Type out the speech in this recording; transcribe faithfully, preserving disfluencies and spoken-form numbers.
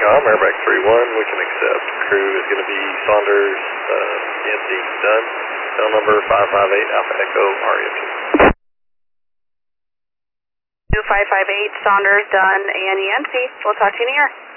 com, Airback three one, we can accept. Crew is going to be Saunders, uh, Yancey, Dunn. Cell number five five eight, Alpha Echo, R E F T. two five five eight, Saunders, Dunn, and Yancey. We'll talk to you in a year.